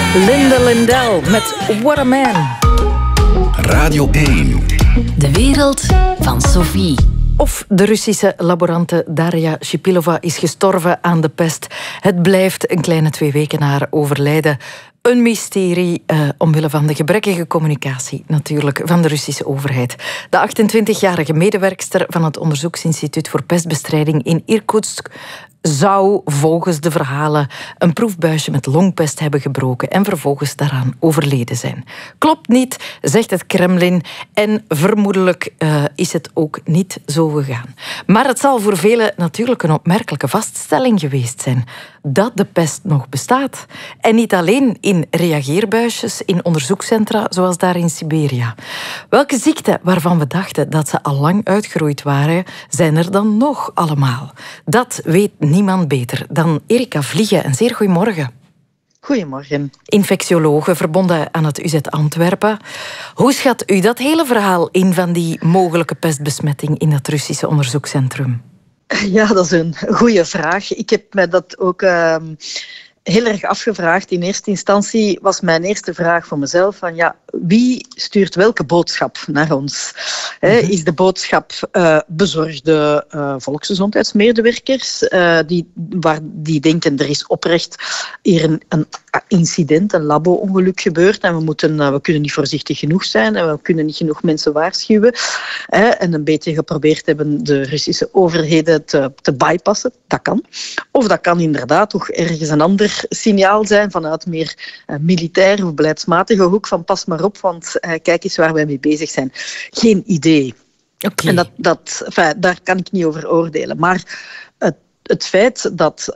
Linda Lindell met What a Man. Radio 1. De wereld van Sophie. Of de Russische laborante Daria Shipilova is gestorven aan de pest. Het blijft een kleine 2 weken na haar overlijden een mysterie, omwille van de gebrekkige communicatie natuurlijk van de Russische overheid. De 28-jarige medewerkster van het Onderzoeksinstituut voor Pestbestrijding in Irkoetsk zou volgens de verhalen een proefbuisje met longpest hebben gebroken en vervolgens daaraan overleden zijn. Klopt niet, zegt het Kremlin, en vermoedelijk is het ook niet zo gegaan. Maar het zal voor velen natuurlijk een opmerkelijke vaststelling geweest zijn dat de pest nog bestaat. En niet alleen in reageerbuisjes, in onderzoekscentra zoals daar in Siberia. Welke ziekten waarvan we dachten dat ze al lang uitgeroeid waren, zijn er dan nog allemaal? Dat weet niemand beter dan Erika Vliegen. Een zeer goeiemorgen. Goedemorgen. Infectiologe verbonden aan het UZ Antwerpen. Hoe schat u dat hele verhaal in van die mogelijke pestbesmetting in het Russische onderzoekscentrum? Ja, dat is een goede vraag. Ik heb me dat ook heel erg afgevraagd. In eerste instantie was mijn eerste vraag voor mezelf van ja, wie stuurt welke boodschap naar ons? Is de boodschap bezorgde volksgezondheidsmedewerkers die denken er is oprecht hier een incident, een labo-ongeluk gebeurd en we kunnen niet voorzichtig genoeg zijn en we kunnen niet genoeg mensen waarschuwen en een beetje geprobeerd hebben de Russische overheden te bypassen. Dat kan. Of dat kan inderdaad toch ergens een ander signaal zijn vanuit meer militair of beleidsmatige hoek van pas maar op, want kijk eens waar wij mee bezig zijn. Geen idee. Okay. En daar kan ik niet over oordelen. Maar het feit dat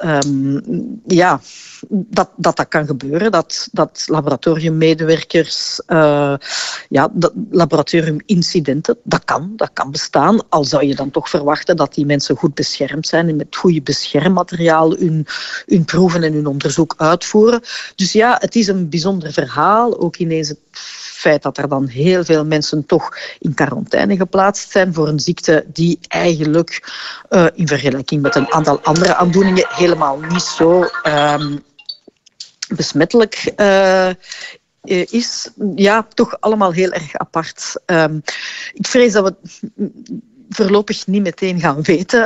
dat kan gebeuren, dat laboratoriummedewerkers, laboratoriumincidenten, dat kan bestaan. Al zou je dan toch verwachten dat die mensen goed beschermd zijn en met goede beschermmateriaal hun proeven en hun onderzoek uitvoeren. Dus ja, het is een bijzonder verhaal. Ook ineens het feit dat er dan heel veel mensen toch in quarantaine geplaatst zijn voor een ziekte die eigenlijk in vergelijking met een aantal andere aandoeningen helemaal niet zo besmettelijk is. Ja, toch allemaal heel erg apart. Ik vrees dat we voorlopig niet meteen gaan weten.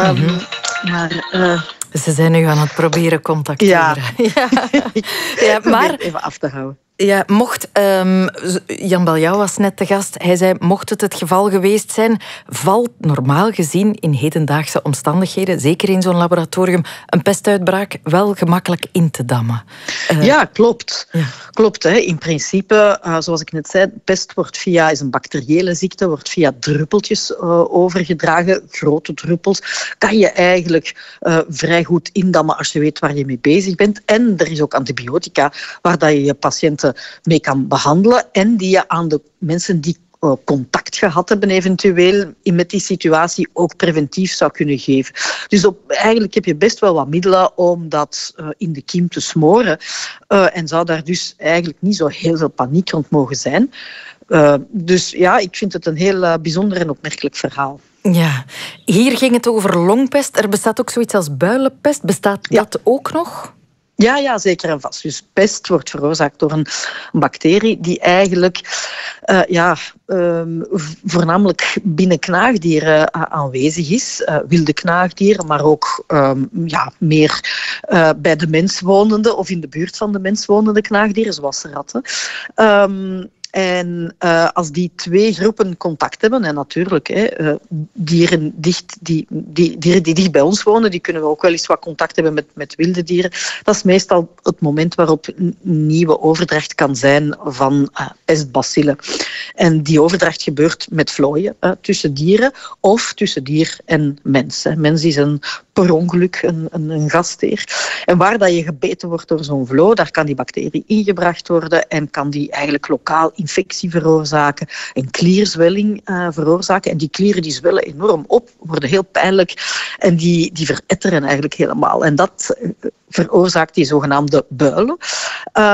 Maar ze zijn nu aan het proberen contacteren. Ja, maar even af te houden. Ja, mocht, Jan Baljouw was net te gast, hij zei, mocht het geval geweest zijn, valt normaal gezien in hedendaagse omstandigheden, zeker in zo'n laboratorium, een pestuitbraak wel gemakkelijk in te dammen. Ja, klopt. Ja. Klopt, hè. In principe, zoals ik net zei, pest is een bacteriële ziekte, wordt via druppeltjes overgedragen, grote druppels. Kan je eigenlijk vrij goed indammen als je weet waar je mee bezig bent. En er is ook antibiotica waar dat je patiënten mee kan behandelen en die je aan de mensen die contact gehad hebben eventueel met die situatie ook preventief zou kunnen geven. Dus eigenlijk heb je best wel wat middelen om dat in de kiem te smoren en zou daar dus eigenlijk niet zo heel veel paniek rond mogen zijn. Dus ja, ik vind het een heel bijzonder en opmerkelijk verhaal. Ja, hier ging het over longpest. Er bestaat ook zoiets als builenpest. Bestaat dat ook nog? Ja, zeker en vast. Dus pest wordt veroorzaakt door een bacterie die eigenlijk voornamelijk binnen knaagdieren aanwezig is. Wilde knaagdieren, maar ook meer bij de mens wonende of in de buurt van de mens wonende knaagdieren, zoals ratten. En als die 2 groepen contact hebben, en natuurlijk dieren die dicht bij ons wonen, die kunnen we ook wel eens wat contact hebben met wilde dieren. Dat is meestal het moment waarop een nieuwe overdracht kan zijn van pestbacillen. En die overdracht gebeurt met vlooien tussen dieren of tussen dier en mens. Mens is per ongeluk een gastheer. En waar dat je gebeten wordt door zo'n vloo, daar kan die bacterie ingebracht worden en kan die eigenlijk lokaal infectie veroorzaken en klierzwelling veroorzaken. En die klieren die zwellen enorm op, worden heel pijnlijk en die veretteren eigenlijk helemaal. En dat veroorzaakt die zogenaamde builen.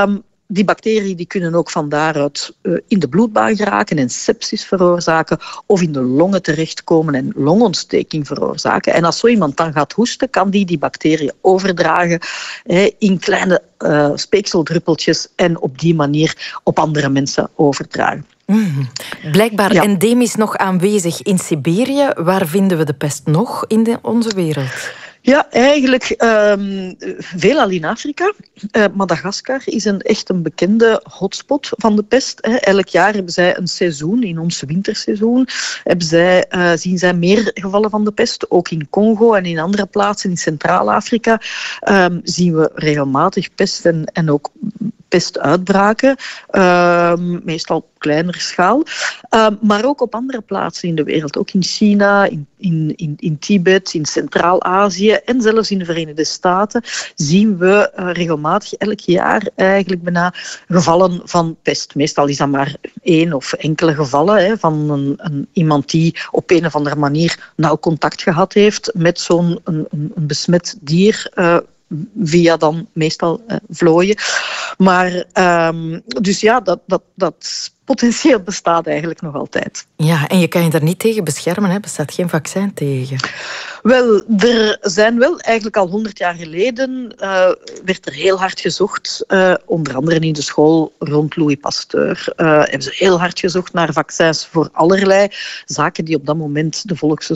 die bacteriën die kunnen ook van daaruit in de bloedbaan geraken en sepsis veroorzaken of in de longen terechtkomen en longontsteking veroorzaken. En als zo iemand dan gaat hoesten, kan die bacteriën overdragen in kleine speekseldruppeltjes en op die manier op andere mensen overdragen. Blijkbaar endemisch nog aanwezig in Siberië. Waar vinden we de pest nog in onze wereld? Ja, eigenlijk veelal in Afrika. Madagaskar is echt een bekende hotspot van de pest. Elk jaar hebben zij een seizoen, in ons winterseizoen, zien zij meer gevallen van de pest. Ook in Congo en in andere plaatsen in Centraal-Afrika zien we regelmatig pest en ook pestuitbraken, meestal op kleinere schaal, maar ook op andere plaatsen in de wereld, ook in China, in Tibet, in Centraal-Azië en zelfs in de Verenigde Staten zien we regelmatig elk jaar eigenlijk bijna gevallen van pest. Meestal is dat maar 1 of enkele gevallen van iemand die op een of andere manier nauw contact gehad heeft met zo'n een besmet dier, via dan meestal vlooien. Maar dus ja, dat potentieel bestaat eigenlijk nog altijd. Ja, en je kan je daar niet tegen beschermen, hè? Er bestaat geen vaccin tegen. Wel, er zijn wel eigenlijk al 100 jaar geleden werd er heel hard gezocht, onder andere in de school rond Louis Pasteur, hebben ze heel hard gezocht naar vaccins voor allerlei zaken die op dat moment de